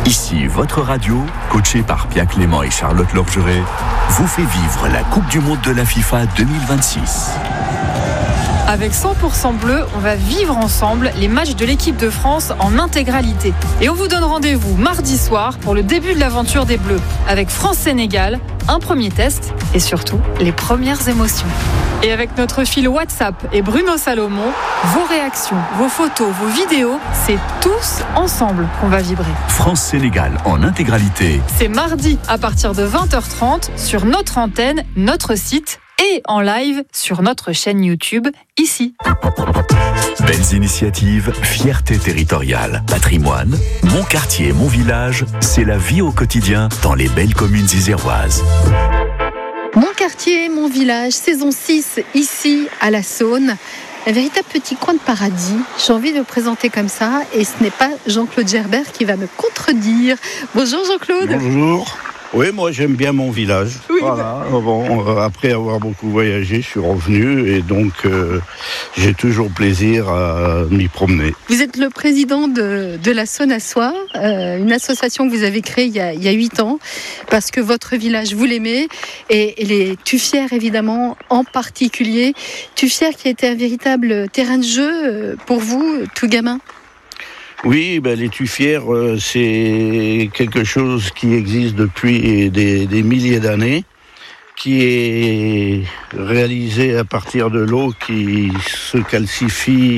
Ici, votre radio, coachée par Pierre Clément et Charlotte Lorgeret, vous fait vivre la Coupe du Monde de la FIFA 2026. Avec 100% bleu, on va vivre ensemble les matchs de l'équipe de France en intégralité. Et on vous donne rendez-vous mardi soir pour le début de l'aventure des Bleus. Avec France-Sénégal, un premier test et surtout les premières émotions. Et avec notre fil WhatsApp et Bruno Salomon, vos réactions, vos photos, vos vidéos, c'est tous ensemble qu'on va vibrer. France-Sénégal en intégralité. C'est mardi à partir de 20h30 sur notre antenne, notre site et en live sur notre chaîne YouTube, ici. Belles initiatives, fierté territoriale, patrimoine, mon quartier, mon village, c'est la vie au quotidien dans les belles communes iséroises. Mon quartier, mon village, saison 6, ici à la Saône. Un véritable petit coin de paradis. J'ai envie de le présenter comme ça et ce n'est pas Jean-Claude Gerbert qui va me contredire. Bonjour Jean-Claude. Bonjour. Oui, moi j'aime bien mon village. Oui, voilà. Bon, après avoir beaucoup voyagé, je suis revenu et donc j'ai toujours plaisir à m'y promener. Vous êtes le président de la Saône à Soie, une association que vous avez créée il y a 8 ans parce que votre village, vous l'aimez et les Tuffières évidemment en particulier. Tuffières qui était un véritable terrain de jeu pour vous, tout gamin. Oui, les Tuffières, c'est quelque chose qui existe depuis des milliers d'années, qui est réalisé à partir de l'eau qui se calcifie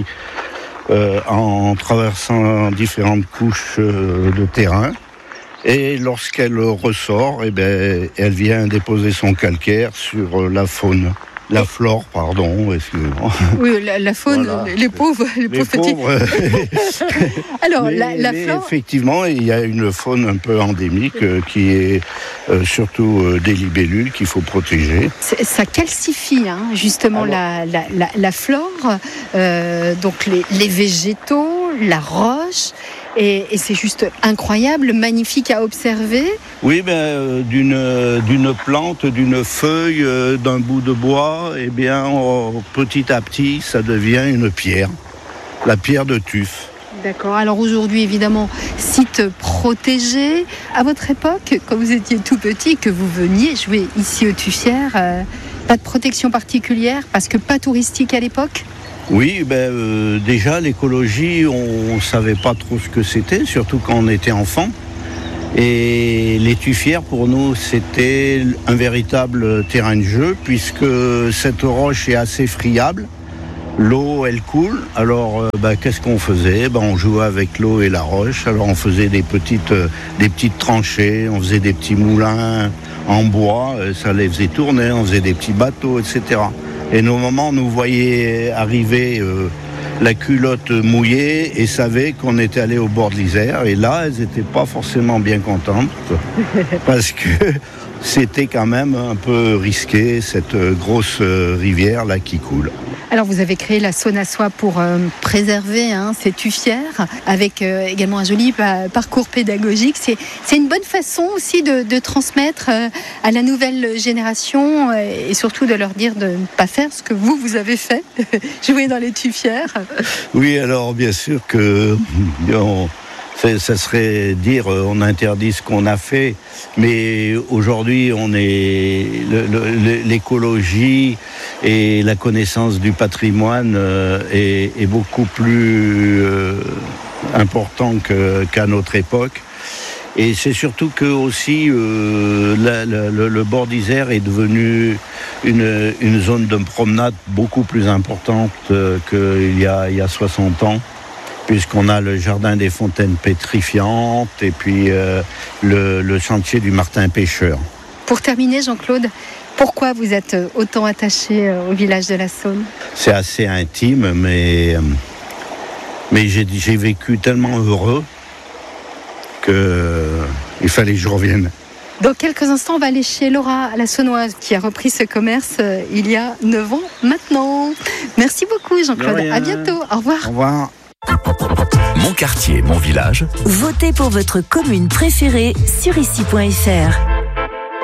en traversant différentes couches de terrain. Et lorsqu'elle ressort, elle vient déposer son calcaire sur la faune. La flore, pardon, excusez-moi. Oui, la faune, voilà. les pauvres petits. Alors, la flore... Effectivement, il y a une faune un peu endémique qui est surtout des libellules qu'il faut protéger. Ça calcifie, justement, la flore, donc les végétaux, la roche... Et c'est juste incroyable, magnifique à observer. Oui, d'une plante, d'une feuille, d'un bout de bois, petit à petit, ça devient une pierre, la pierre de Tuf. D'accord. Alors aujourd'hui, évidemment, site protégé. À votre époque, quand vous étiez tout petit, que vous veniez jouer ici aux Tuffières, pas de protection particulière, parce que pas touristique à l'époque ? Oui, déjà l'écologie, on savait pas trop ce que c'était, surtout quand on était enfant. Et les Tuffières, pour nous, c'était un véritable terrain de jeu, puisque cette roche est assez friable. L'eau, elle coule. Alors, qu'est-ce qu'on faisait ? On jouait avec l'eau et la roche. Alors, on faisait des petites tranchées, on faisait des petits moulins en bois, ça les faisait tourner, on faisait des petits bateaux, etc. Et nos mamans nous voyaient arriver la culotte mouillée et savaient qu'on était allé au bord de l'Isère. Et là, elles n'étaient pas forcément bien contentes parce que c'était quand même un peu risqué, cette grosse rivière là qui coule. Alors vous avez créé la Saône à Soie pour préserver ces Tuffières avec également un joli parcours pédagogique. C'est une bonne façon aussi de transmettre à la nouvelle génération et surtout de leur dire de ne pas faire ce que vous avez fait, jouer dans les Tuffières. Oui, alors bien sûr que... ça serait dire on interdit ce qu'on a fait, mais aujourd'hui l'écologie et la connaissance du patrimoine est beaucoup plus important qu'à notre époque. Et c'est surtout que aussi le bord d'Isère est devenu une zone de promenade beaucoup plus importante qu'il y a 60 ans. Puisqu'on a le jardin des fontaines pétrifiantes et puis le chantier du Martin Pêcheur. Pour terminer, Jean-Claude, pourquoi vous êtes autant attaché au village de la Saône ? C'est assez intime, mais j'ai vécu tellement heureux qu'il fallait que je revienne. Dans quelques instants, on va aller chez Laura, la Saônoise, qui a repris ce commerce il y a 9 ans maintenant. Merci beaucoup, Jean-Claude. À bientôt. Au revoir. Au revoir. Mon quartier, mon village. Votez pour votre commune préférée sur ici.fr.